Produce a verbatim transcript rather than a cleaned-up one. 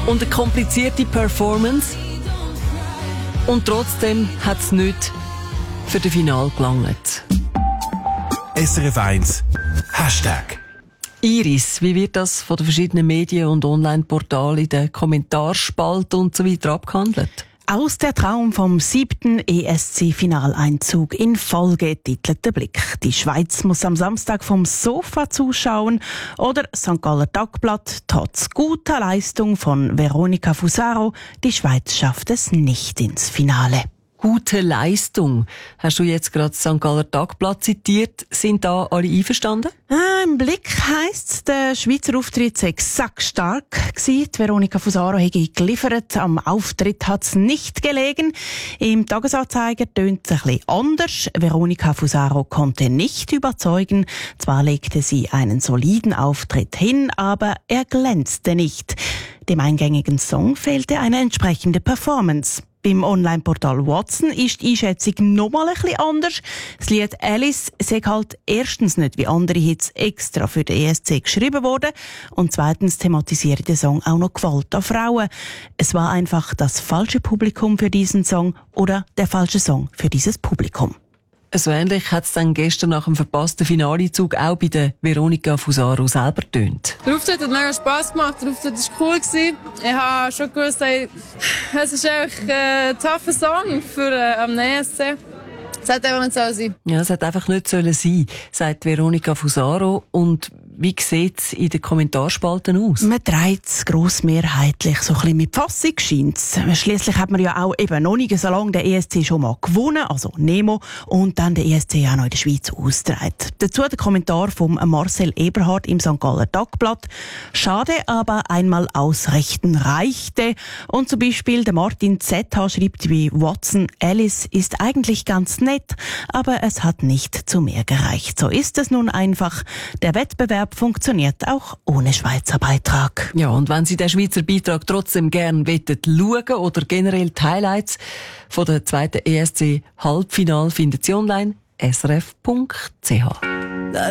und eine komplizierte Performance. Und trotzdem hat es nicht für das Finale gelangt. S R F eins Hashtag. Iris, wie wird das von den verschiedenen Medien und Online-Portalen in den Kommentarspalten und so weiter abgehandelt? Aus der Traum vom siebten E S C-Finaleinzug in Folge titelt der Blick. Die Schweiz muss am Samstag vom Sofa zuschauen oder Sankt Galler Tagblatt, trotz guter Leistung von Veronika Fusaro, die Schweiz schafft es nicht ins Finale. Gute Leistung. Hast du jetzt gerade Sankt Galler Tagblatt zitiert? Sind da alle einverstanden? Ah, Im Blick heisst's, der Schweizer Auftritt sei sackstark gewesen. Die Veronika Fusaro hätte geliefert. Am Auftritt hat's nicht gelegen. Im Tagesanzeiger tönt es ein bisschen anders. Veronika Fusaro konnte nicht überzeugen. Zwar legte sie einen soliden Auftritt hin, aber er glänzte nicht. Dem eingängigen Song fehlte eine entsprechende Performance. Beim Online-Portal Watson ist die Einschätzung nochmal ein bisschen anders. Das Lied «Alice» sei halt erstens nicht wie andere Hits extra für den E S C geschrieben worden und zweitens thematisiert der Song auch noch Gewalt an Frauen. Es war einfach das falsche Publikum für diesen Song oder der falsche Song für dieses Publikum. So ähnlich hat es dann gestern nach dem verpassten Finalezug auch bei der Veronika Fusaro selber getönt. Der Auftritt hat mega Spass gemacht, der Auftritt war cool. Ich habe schon gewusst, ey, es ist einfach ein tougher Song für äh, am E S C. Es hätte einfach nicht so sein. Ja, es hätte einfach nicht sollen sein, sagt Veronika Fusaro. Und wie sieht es in den Kommentarspalten aus? Man dreht es grossmehrheitlich so ein bisschen mit Fassung, scheint's. Schliesslich hat man ja auch eben noch nicht so lange den E S C schon mal gewonnen, also Nemo, und dann den E S C auch noch in der Schweiz ausgetragen. Dazu der Kommentar von Marcel Eberhard im Sankt Galler Tagblatt. Schade, aber einmal ausrichten reichte. Und zum Beispiel der Martin Z H schreibt wie Watson, Alice ist eigentlich ganz nett, aber es hat nicht zu mehr gereicht. So ist es nun einfach. Der Wettbewerb funktioniert auch ohne Schweizer Beitrag. Ja, und wenn Sie den Schweizer Beitrag trotzdem gerne schauen oder generell die Highlights von der zweiten E S C Halbfinale finden Sie online s r f punkt c h.